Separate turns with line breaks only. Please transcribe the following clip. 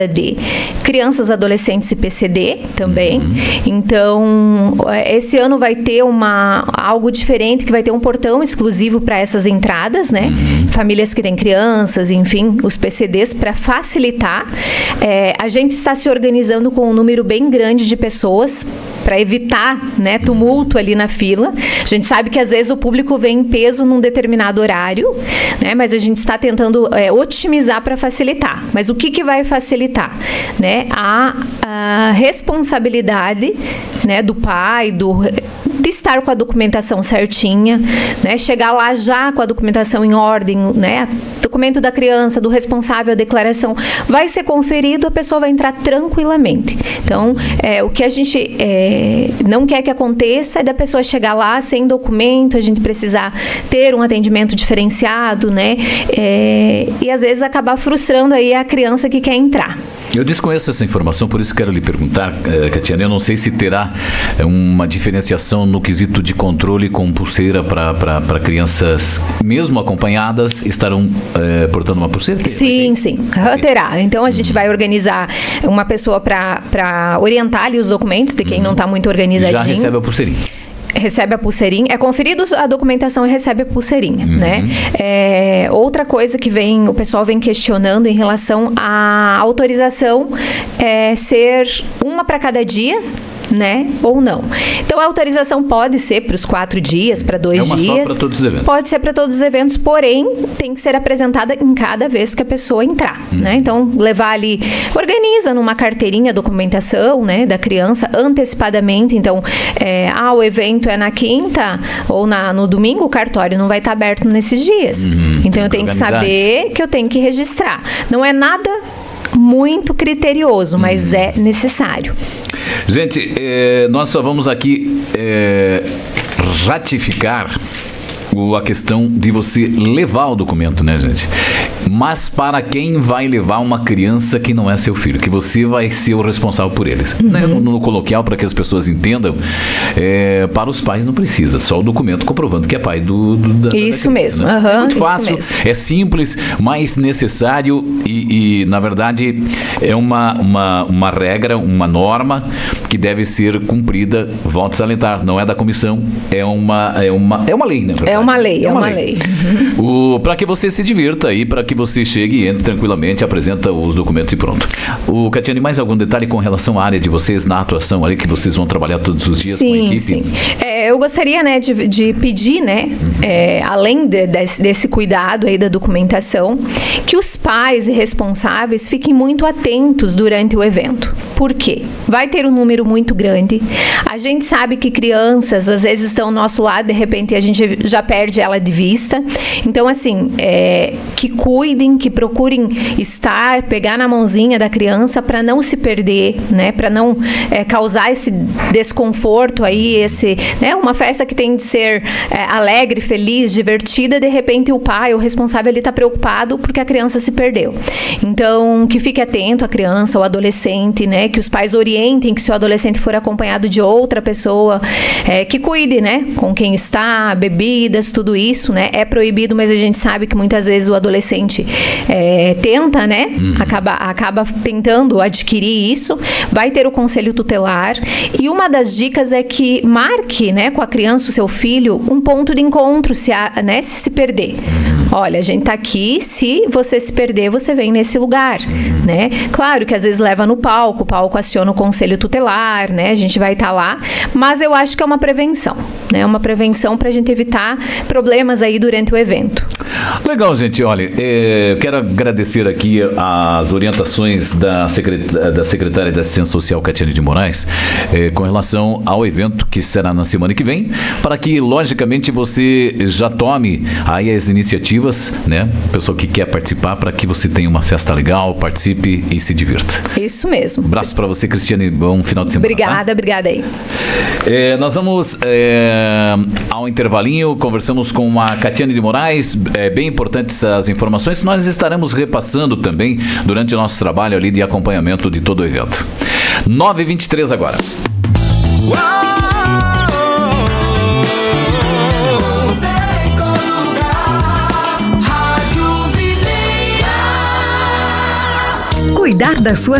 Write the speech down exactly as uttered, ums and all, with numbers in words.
de crianças, adolescentes e P C D também. Uhum. Então, esse ano vai ter uma, algo diferente, que vai ter um portão exclusivo para essas entradas, né? Uhum. Famílias que têm crianças, enfim, os P C Ds, para facilitar. É, a gente está se organizando com um número bem grande de pessoas para evitar, né, tumulto ali na fila. A gente sabe que às vezes o público vem em peso num determinado horário, né, mas a gente está tentando é, otimizar para facilitar. Mas o que, que vai facilitar? Né, a, a responsabilidade, né, do pai, do... de estar com a documentação certinha, né? Chegar lá já com a documentação em ordem, né? Documento da criança, do responsável, a declaração vai ser conferido, a pessoa vai entrar tranquilamente. Então, é, o que a gente é, não quer que aconteça é da pessoa chegar lá sem documento, a gente precisar ter um atendimento diferenciado, né? É, e às vezes acabar frustrando aí a criança que quer entrar.
Eu desconheço essa informação, por isso quero lhe perguntar, uh, Catiane, eu não sei se terá uh, uma diferenciação no quesito de controle com pulseira para crianças, mesmo acompanhadas, estarão uh, portando uma pulseira?
Sim, sim, terá. Então a gente uhum. vai organizar uma pessoa para orientar ali os documentos de quem uhum. não está muito organizadinho.
Já recebe a pulseirinha.
Recebe a pulseirinha, é conferido a documentação e recebe a pulseirinha, uhum. né? É, outra coisa que vem, o pessoal vem questionando em relação à autorização é ser uma para cada dia, né? Ou não. Então a autorização pode ser para os quatro dias, para dois
é uma
dias.
Só para todos os eventos.
Pode ser para todos os eventos, porém tem que ser apresentada em cada vez que a pessoa entrar, hum. né? Então levar ali, organiza numa carteirinha a documentação, né, da criança antecipadamente. Então, é, ah, o evento é na quinta ou na, no domingo, o cartório não vai estar aberto nesses dias. Hum, então eu tenho que saber isso. Que eu tenho que registrar. Não é nada muito criterioso, mas hum. é necessário.
Gente, eh, nós só vamos aqui eh, ratificar o, a questão de você levar o documento, né, gente? Mas para quem vai levar uma criança que não é seu filho, que você vai ser o responsável por eles. Uhum. Né? No, no coloquial, para que as pessoas entendam, é, para os pais não precisa, só o documento comprovando que é pai do... do da,
isso
da criança,
mesmo.
né?
Uhum,
é muito fácil,
mesmo.
É simples, mas necessário e, e na verdade, é uma, uma, uma regra, uma norma que deve ser cumprida, volto a salientar, não é da comissão, é uma, é uma, é uma lei, na verdade.
É uma lei, é, é uma, uma lei. lei.
Uhum. Para que você se divirta e para que você chegue e entre tranquilamente, apresenta os documentos e pronto. O Catiane, mais algum detalhe com relação à área de vocês na atuação ali, que vocês vão trabalhar todos os dias
sim,
com a equipe?
Sim, sim. É, eu gostaria, né, de, de pedir, né, uhum. é, além de, desse, desse cuidado aí da documentação, que os pais e responsáveis fiquem muito atentos durante o evento. Por quê? Vai ter um número muito grande. A gente sabe que crianças, às vezes, estão ao nosso lado, de repente a gente já perde ela de vista. Então, assim, é, que cuidem, que procurem estar, pegar na mãozinha da criança para não se perder, né? Para não é, causar esse desconforto aí, esse, né? Uma festa que tem de ser é, alegre, feliz, divertida, de repente o pai, o responsável, ele está preocupado porque a criança se perdeu. Então, que fique atento a criança, o adolescente, né? Que os pais orientem que se o adolescente for acompanhado de outra pessoa, é, que cuide, né? Com quem está, bebidas, tudo isso, né? É proibido, mas a gente sabe que muitas vezes o adolescente é, tenta, né? Uhum. Acaba, acaba tentando adquirir isso. Vai ter o conselho tutelar. E uma das dicas é que marque, né? Com a criança, o seu filho, um ponto de encontro, se, a, né, se se perder. Uhum. Olha, a gente tá aqui, se você se perder, você vem nesse lugar, uhum. né? Claro que às vezes leva no palco, o palco aciona o conselho tutelar, né? A gente vai estar tá lá, mas eu acho que é uma prevenção, né? Uma prevenção pra gente evitar problemas aí durante o evento.
Legal, gente. Olha, é, quero agradecer aqui as orientações da, secret... da secretária da Assistência Social, Catiane de Moraes, é, com relação ao evento que será na semana que vem, para que, logicamente, você já tome aí as iniciativas, né? O pessoal que quer participar, para que você tenha uma festa legal, participe e se divirta.
Isso mesmo.
Um abraço para você, Cristiane. Bom final de semana.
Obrigada, tá? Obrigada aí.
É, nós vamos é, ao intervalinho, conversamos com a Catiane de Moraes, é bem importantes as informações, nós estaremos repassando também durante o nosso trabalho ali de acompanhamento de todo o evento. nove e vinte e três agora.
cuidar da sua